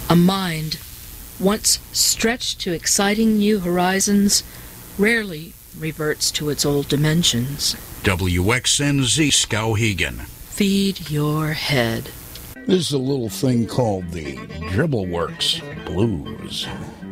A mind, once stretched to exciting new horizons, rarely reverts to its old dimensions. WXNZ Skowhegan. Feed your head. This is a little thing called the Dribbleworks Blues.